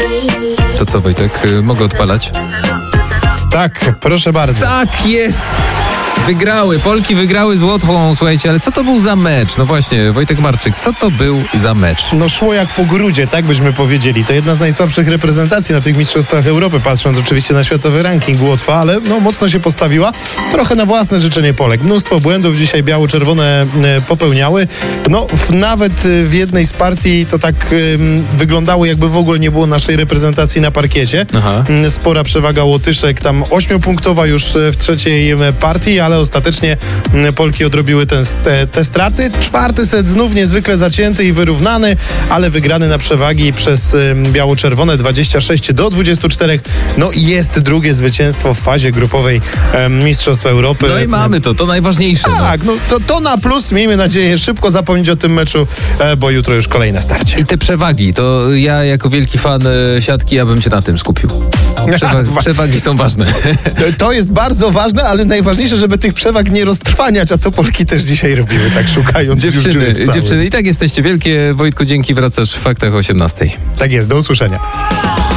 To co, Wojtek, mogę odpalać? Tak, proszę bardzo. Tak jest! Wygrały, Polki wygrały z Łotwą, słuchajcie, ale co to był za mecz? No właśnie, Wojtek Marczyk, co to był za mecz? No szło jak po grudzie, tak byśmy powiedzieli. To jedna z najsłabszych reprezentacji na tych Mistrzostwach Europy, patrząc oczywiście na światowy ranking Łotwa, ale no mocno się postawiła. Trochę na własne życzenie Polek. Mnóstwo błędów dzisiaj biało-czerwone popełniały. No nawet w jednej z partii to tak wyglądało, jakby w ogóle nie było naszej reprezentacji na parkiecie. Aha. Spora przewaga Łotyszek, tam 8-punktowa już w trzeciej partii, ale ostatecznie Polki odrobiły te straty. Czwarty set znów niezwykle zacięty i wyrównany, ale wygrany na przewagi przez biało-czerwone 26-24. No i jest drugie zwycięstwo w fazie grupowej Mistrzostw Europy. No i mamy to najważniejsze. Tak, no to na plus. Miejmy nadzieję szybko zapomnieć o tym meczu, bo jutro już kolejne starcie. I te przewagi, to ja jako wielki fan siatki, ja bym się na tym skupił. Przewagi są ważne. To jest bardzo ważne, ale najważniejsze, żeby tych przewag nie roztrwaniać, a to Polki też dzisiaj robiły, tak szukając Dziewczyny, i tak jesteście wielkie. Wojtku, dzięki, wracasz w Faktach o 18:00. Tak jest, do usłyszenia.